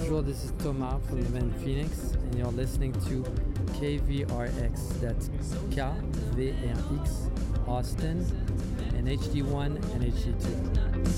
Bonjour, this is Thomas from the band Phoenix, and you're listening to KVRX, that's KVRX Austin, and HD1 and HD2.